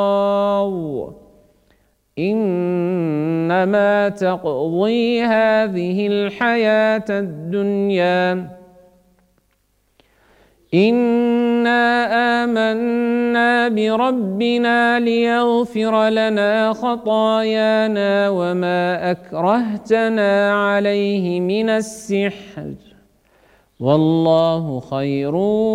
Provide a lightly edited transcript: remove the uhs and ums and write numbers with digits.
إنما تقضي هذه الحياة الدنيا إنا آمنا بربنا ليغفر لنا خطايانا وما أكرهتنا عليه من السحر والله خير